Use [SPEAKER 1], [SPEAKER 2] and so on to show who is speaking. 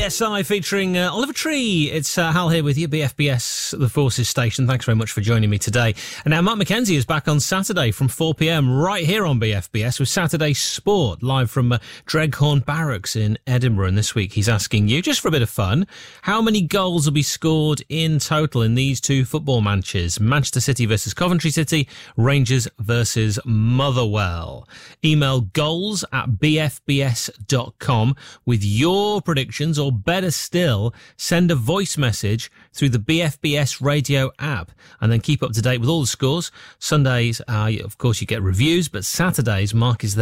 [SPEAKER 1] BSI featuring Oliver Tree. It's Hal here with you, BFBS, the Forces Station. Thanks very much for joining me today. And now Mark McKenzie is back on Saturday from 4pm right here on BFBS with Saturday Sport, live from Dreghorn Barracks in Edinburgh. And this week he's asking you, just for a bit of fun, how many goals will be scored in total in these two football matches? Manchester City versus Coventry City, Rangers versus Motherwell. Email goals@bfbs.com with your predictions, or better still, send a voice message through the BFBS radio app and then keep up to date with all the scores. Sundays, of course, you get reviews, but Saturdays, Mark is there